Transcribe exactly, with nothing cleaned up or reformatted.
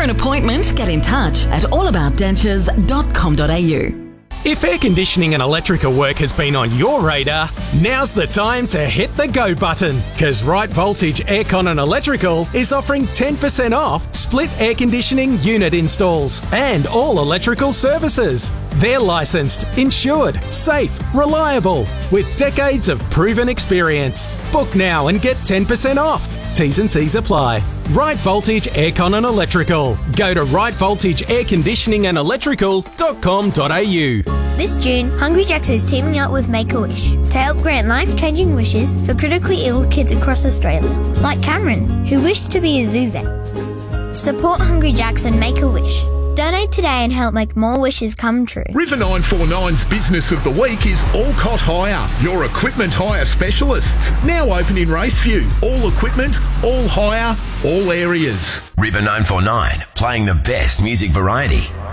an appointment, get in touch at all about dentures dot com dot a u. If air conditioning and electrical work has been on your radar, now's the time to hit the go button, because Right Voltage Aircon and Electrical is offering ten percent off split air conditioning unit installs and all electrical services. They're licensed, insured, safe, reliable, with decades of proven experience. Book now and get ten percent off. T's and C's apply. Right Voltage Aircon and Electrical. Go to right voltage air conditioning and electrical dot com dot a u. This June, Hungry Jack's is teaming up with Make-A-Wish to help grant life-changing wishes for critically ill kids across Australia, like Cameron, who wished to be a zoo vet. Support Hungry Jack's and Make-A-Wish. Donate today and help make more wishes come true. River nine four nine's Business of the Week is Alcott Hire, your equipment hire specialist. Now open in Raceview. All equipment, all hire, all areas. River nine four nine, playing the best music variety.